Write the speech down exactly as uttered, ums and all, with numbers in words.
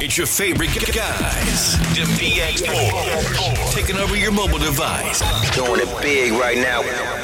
It's your favorite guys. The B X four. Taking over your mobile device. Doing it big right now.